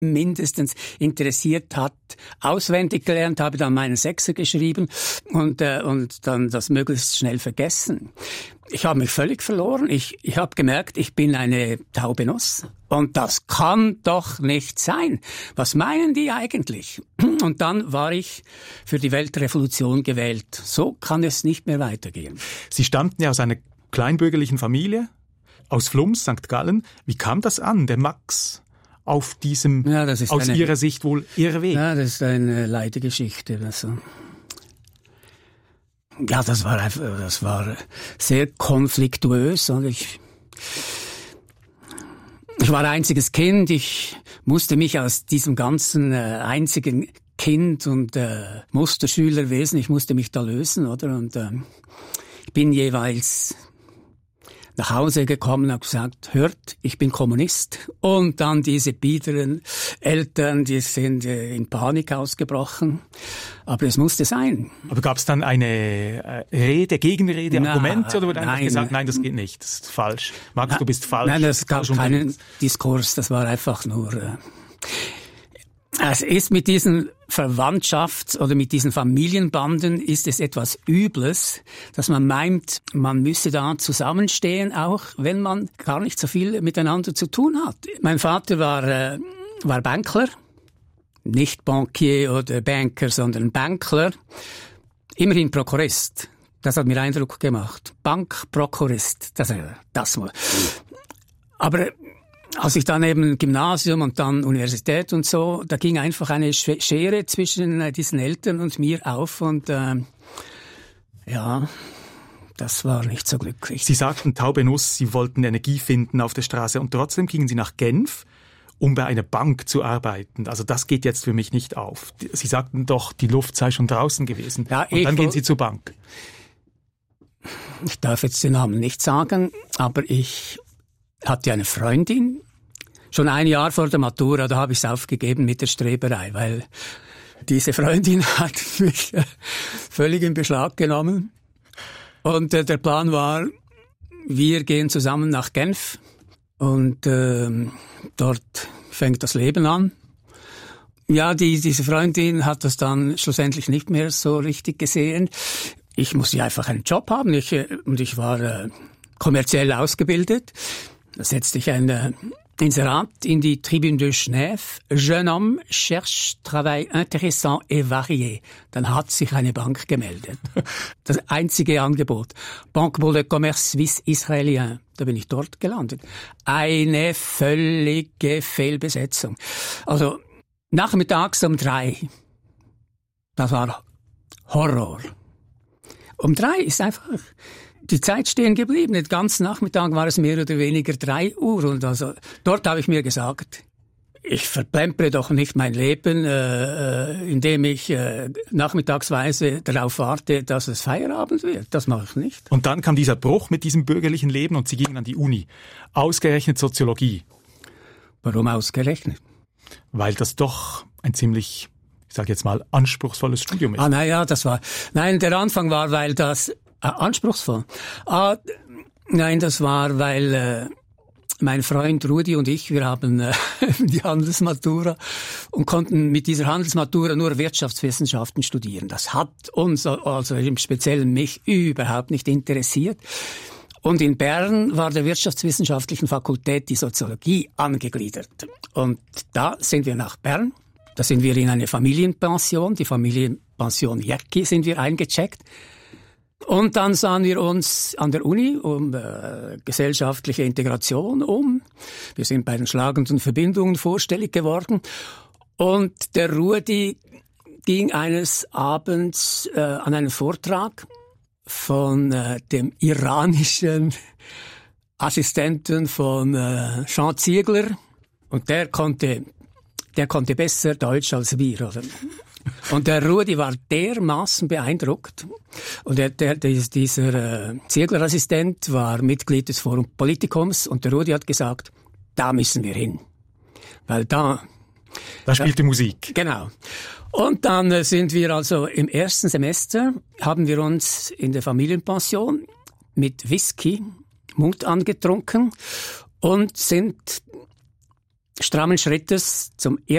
mindestens interessiert hat, auswendig gelernt, habe dann meinen Sechser geschrieben und dann das möglichst schnell vergessen. Ich habe mich völlig verloren. Ich habe gemerkt, ich bin eine taube Nuss. Und das kann doch nicht sein. Was meinen die eigentlich? Und dann war ich für die Weltrevolution gewählt. So kann es nicht mehr weitergehen. Sie stammten ja aus einer kleinbürgerlichen Familie, aus Flums, St. Gallen. Wie kam das an, der Max, auf diesem, aus Ihrer Sicht wohl Irrweg? Ja, das ist eine Leidegeschichte. Also. Ja, das war sehr konfliktuös und ich war einziges Kind. Ich musste mich aus diesem ganzen einzigen Kind und Musterschülerwesen, ich musste mich da lösen, oder? Und ich bin jeweils nach Hause gekommen und habe gesagt, hört, ich bin Kommunist. Und dann diese biederen Eltern, die sind in Panik ausgebrochen. Aber es musste sein. Aber gab es dann eine Rede, Gegenrede, Argumente? Oder wurde einfach gesagt, nein, das geht nicht, das ist falsch. Max, du bist falsch. Nein, es gab keinen Diskurs, das war einfach nur... Es ist mit diesen Verwandtschafts- oder mit diesen Familienbanden ist es etwas Übles, dass man meint, man müsse da zusammenstehen, auch wenn man gar nicht so viel miteinander zu tun hat. Mein Vater war Bankler, nicht Bankier oder Banker, sondern Bankler, immerhin Prokurist. Das hat mir Eindruck gemacht. Bankprokurist, das mal. Aber als ich dann eben Gymnasium und dann Universität und so, da ging einfach eine Schere zwischen diesen Eltern und mir auf und ja, das war nicht so glücklich. Sie sagten, taube Nuss, Sie wollten Energie finden auf der Straße und trotzdem gingen Sie nach Genf, um bei einer Bank zu arbeiten. Also das geht jetzt für mich nicht auf. Sie sagten doch, die Luft sei schon draußen gewesen. Ja, und dann gehen Sie zur Bank. Ich darf jetzt den Namen nicht sagen, aber ich hatte eine Freundin, schon ein Jahr vor der Matura, da habe ich es aufgegeben mit der Streberei, weil diese Freundin hat mich völlig in Beschlag genommen. Und der Plan war, wir gehen zusammen nach Genf und dort fängt das Leben an. Ja, diese Freundin hat das dann schlussendlich nicht mehr so richtig gesehen. Ich musste einfach einen Job haben und ich war kommerziell ausgebildet. Da setzte ich ein Inserat in die Tribune de Genève. Jeune homme cherche travail intéressant et varié. Dann hat sich eine Bank gemeldet. Das einzige Angebot. Banque pour le commerce suisse israélien. Da bin ich dort gelandet. Eine völlige Fehlbesetzung. Also nachmittags um 3. Das war Horror. Um 3 ist einfach die Zeit stehen geblieben. Den ganzen Nachmittag war es mehr oder weniger 3 Uhr. Und also dort habe ich mir gesagt, ich verplempere doch nicht mein Leben, indem ich nachmittagsweise darauf warte, dass es Feierabend wird. Das mache ich nicht. Und dann kam dieser Bruch mit diesem bürgerlichen Leben und Sie gingen an die Uni. Ausgerechnet Soziologie. Warum ausgerechnet? Weil das doch ein ziemlich, ich sage jetzt mal, anspruchsvolles Studium ist. Nein, der Anfang war, weil das anspruchsvoll. Nein, das war, weil mein Freund Rudi und ich, wir haben die Handelsmatura und konnten mit dieser Handelsmatura nur Wirtschaftswissenschaften studieren. Das hat uns, also im Speziellen mich, überhaupt nicht interessiert. Und in Bern war der Wirtschaftswissenschaftlichen Fakultät die Soziologie angegliedert. Und da sind wir nach Bern. Da sind wir in eine Familienpension, die Familienpension Jäcki sind wir eingecheckt. Und dann sahen wir uns an der Uni um gesellschaftliche Integration um. Wir sind bei den schlagenden Verbindungen vorstellig geworden. Und der Rudi ging eines Abends an einen Vortrag von dem iranischen Assistenten von Jean Ziegler. Und der konnte besser Deutsch als wir, oder? Und der Rudi war dermaßen beeindruckt. Und dieser Ziegler-Assistent war Mitglied des Forum Politikums. Und der Rudi hat gesagt, da müssen wir hin. Weil da spielt die Musik. Genau. Und dann sind wir also im ersten Semester, haben wir uns in der Familienpension mit Whisky Mut angetrunken und sind strammen Schrittes zum